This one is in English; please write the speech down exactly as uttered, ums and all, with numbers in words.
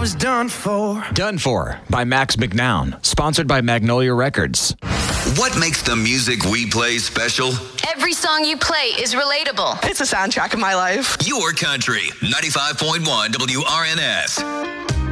was done for. Done For by Max McNown. Sponsored by Magnolia Records. What makes the music we play special? Every song you play is relatable. It's a soundtrack of my life. Your country. ninety-five point one W R N S.